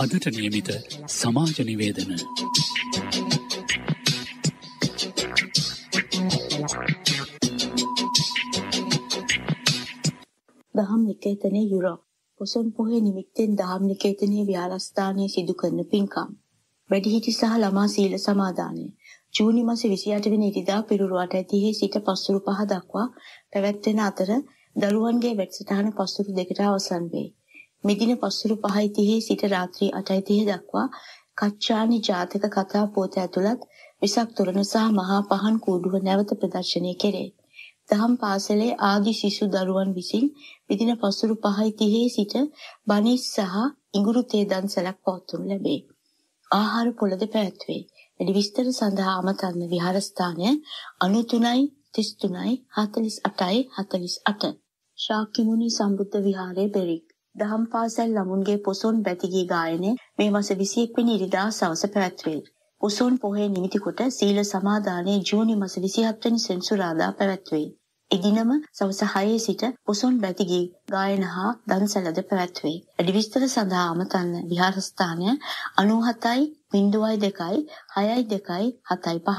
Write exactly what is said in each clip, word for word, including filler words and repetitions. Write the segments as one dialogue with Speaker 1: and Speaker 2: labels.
Speaker 1: අදට නියමිත සමාජ නිවේදන.
Speaker 2: දහම් නිකේතනයේ යුරෝප් පොසොන් පොහේ නිමිත්තෙන් දහම් නිකේතනයේ විහාරස්ථානයේ සිදු කරන පින්කම් වැඩිහිටි සහ ළමා සීල සමාදානය ජූනි මාස විසිඅට වෙනි ඉරිදා පිරුරු අට තිහේ සිට පස්වරු පහ දක්වා පැවැත්වෙන අතර දරුවන්ගේ වැඩසටහන පස්වරු දෙකට අවසන් වේ. මෙදින පස්වරු පහයි තිහේ සිට රාත්‍රී අටයි තිහ දක්වා කච්චානි ජාතක කතා පොත ඇතුළත් විසක් තොරණ සහ මහා පහන් කූඩුව නැවත ප්‍රදර්ශනය කෙරේ. දහම් පාසලේ ආදි ශිශු දරුවන් විසින් මෙදින පස්වරු පහයි තිහේ සිට බනිස් සහ ඉඟුරු තේ දන්සලක් පවත්වනු ලැබේ. ආහාර පොළද පැවැත්වේ. වැඩි විස්තර සඳහා අමතන්න විහාරස්ථානය අනූ තුනයි තිස් තුනයි හතළිස් අටයි හතළිස් අට. ශාක්‍ය මුනි සම්බුද්ධ විහාරයේ බෙරික්. දහම් පාසල් ළමුන්ගේ පොසොන් බැතිගී ගායනය මේ මාස විසිඑක වෙනි ඉරිදා සවස පැවැත්වේ. පොසොන් පොහේ නිමිති කොට සීල සමාදානයේ ජූනි මාස විසිහත් වෙනි සෙනසුරාදා පැවැත්වේ. එදිනම සවස හයේ සිට පොසොන් බැතිගී ගායන හා දන්සැලද පැවැත්වේ. වැඩි විස්තර සඳහා අමතන්න විහාරස්ථානය අනූ හතයි බිංදුවයි දෙකයි හයයි දෙකයි හතයි පහ.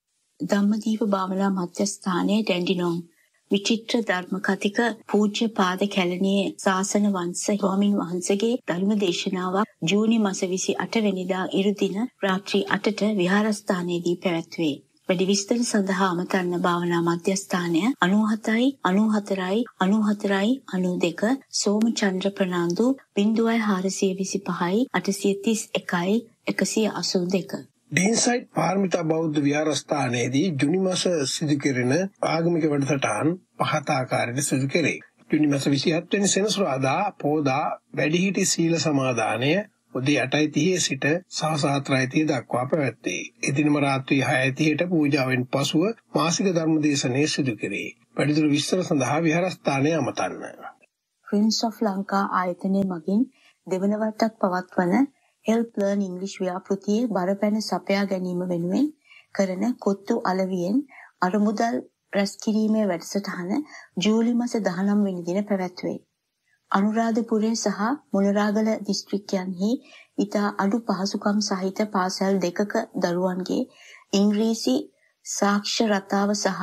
Speaker 2: ධම්මදීප භාවනා මධ්‍යස්ථානයේ ඩැන්ඩිනොන් විචිත්‍ර ධර්ම කතික පූජ්‍ය පාද කැලණියේ ශාසන වංශ ස්වාමින් වහන්සේගේ ධර්ම දේශනාවක් ජූනි මාස විසිඅට වෙනිදා ඉරුදින රාත්‍රී අටට විහාරස්ථානයේදී පැවැත්වේ. වැඩි විස්තර සඳහා අමතන්න භාවනා මධ්‍යස්ථානය අනූ හතයි අනූ හතරයි අනූ හතරයි අනූ දෙක සෝමචන්ද්‍ර ප්‍රනාන්දු බිංදුවයි හාරසිය විසිපහයි අටසිය තිස් එකයි එකසිය අසූ දෙක.
Speaker 3: ඩීන්සයිඩ් පාරමිතා බෞද්ධ විහාරස්ථානයේදී ජුනි මාස සිදු කෙරෙන ආගමික වැඩසටහන් පහත ආකාරයට සිදු කෙරේ. ජුනි මාස විසිහත් වෙනි සෙනසුරාදා පෝදා වැඩිහිටි සීල සමාදානය උදේ අටයි තිහේ සිට සවස් හතරයි තිහ දක්වා පැවැත්වේ. එදිනම රාත්‍රී හයයි තිහට පූජාවෙන් පසුව මාසික ධර්ම දේශනය සිදු කෙරේ. වැඩිදුර විස්තර සඳහා විහාරස්ථානය අමතන්න.
Speaker 2: Friends of ලංකා ආයතනයේ මගින් දෙවන වරටත් පවත්වන Help Learn English ව්‍යාපෘතියේ බරපැන සපයා ගැනීම වෙනුවෙන් කරන කොත්තු අලවියෙන් අරමුදල් රැස් කිරීමේ වැඩසටහන ජූලි මාස දහනවය වෙනි දින පැවැත්වේ. අනුරාධපුරයේ සහ මොනරාගල දිස්ත්‍රික්කයන්හි ඉතා අඩු පහසුකම් සහිත පාසල් දෙකක දරුවන්ගේ ඉංග්‍රීසි සාක්ෂරතාව සහ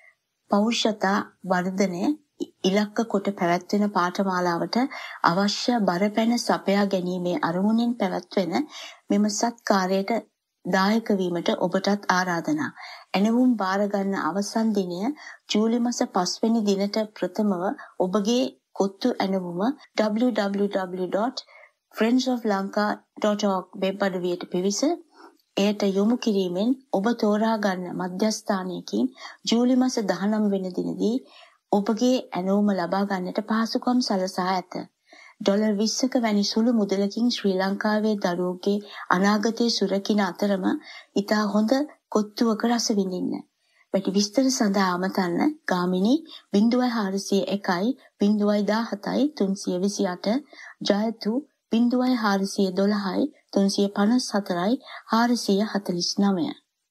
Speaker 2: පෞරුෂතා වර්ධනය ඉලක්ක කොට පැවැත්වෙන පාඨමාලාවට අවශ්‍ය බරපැන සපයා ගැනීමේ අරමුණෙන් පැවැත්වෙන මෙම සත්කාරයට දායක වීමට ඔබටත් ආරාධනා. එනවුම් බාර ගන්න අවසන් දිනය ජූලි මාස පහ වෙනි දිනට ප්‍රථමව ඔබගේ kottu එනවුම double-u double-u double-u dot friends of lanka dot org web අඩවියට පිවිස එයට යොමු කිරීමෙන් ඔබ තෝරා ගන්න මධ්‍යස්ථානයකින් ජූලි මාස දහනවය වෙනි දිනදී ඔබගේ ඇනවුම ලබා ගන්නට පහසුකම් සලසා ඇත. ඩොලර් විස්සක වැනි සුළු මුදලකින් ශ්‍රී ලංකාවේ දරුවෝගේ අනාගතයේ සුරකින අතරම ඉතා හොඳ කොත්තුවක රස විඳින්න. වැඩි විස්තර සඳහා අමතන්න ගාමිණී බිංදුවයි හාරසිය එකයි බිංදුවයි දාහතයි තුන්සිය විසිඅට ජයතු බිංදුවයි හාරසිය දොළහයි තුන්සිය පනස් හතරයි හාරසිය හතළිස් නවය.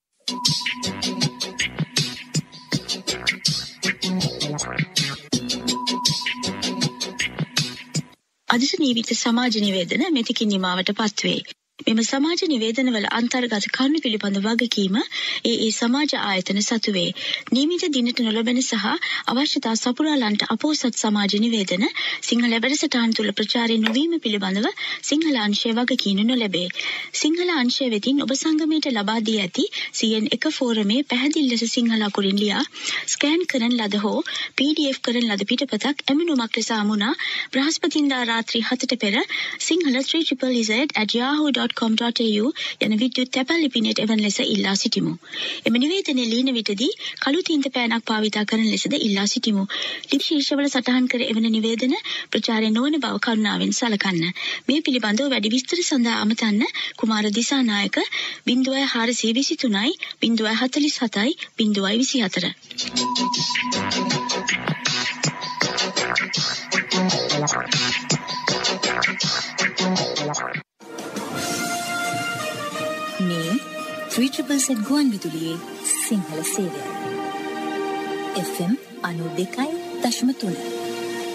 Speaker 4: අදට නියමිත සමාජ නිවේදන මෙතකින් නිමාවට පත්වේ. මෙම සමාජ නිවේදනවල අන්තර්ගත කරුණු පිළිබඳ වගකීම ඒ ඒ සමාජ ආයතන සතු වේ. නියමිත දිනට නොලබන සහ අවශ්‍යතා සපුරාලන්ට අපෝසත් සමාජ නිවේදන සිංහල වැඩසටහන් තුළ ප්‍රචාරය නොවීම පිළිබඳව සිංහල අංශය වගකීම් නොලැබේ. සිංහල අංශය වෙතින් ඔබ සංගමයට ලබා දී ඇති සී එන් එක ෆෝරමේ පැහැදිලි ලෙස සිංහල අකුරින් ලියා ස්කෑන් කරන ලද හෝ පී ඩී එෆ් කරන ලද පිටපතක් ඇමනුමක් ලෙස අමුණා බ්‍රහස්පතින්දා රාත්‍රී හතට පෙර Sinhala three triple z at yahoo dot com dot a u යන විද්‍යුත් තැපැල් ලිපිනයට එවන ලෙස ඉල්ලා සිටිමු. එම නිවේදනයේ ලියන විටදී කළු තීන්ත පෑනක් භාවිතා කරන ලෙසද ඉල්ලා සිටිමු. ලිපි ශීර්ෂවල සටහන් කර එවන නිවේදන ප්‍රචාරය නොවන බව කරුණාවෙන් සලකන්න. මේ පිළිබඳව වැඩි විස්තර සඳහා අමතන්න කුමාර දිසානායක බිංදුවයි හාරසිය විසිතුනයි බිංදුවයි හතළිස් හතයි බිංදුවයි විසිහතර.
Speaker 5: මේ three triple Z ගුවන් විදුලියේ සිංහල සේවය. එෆ් එම් අනූ දෙකයි දශම තුන.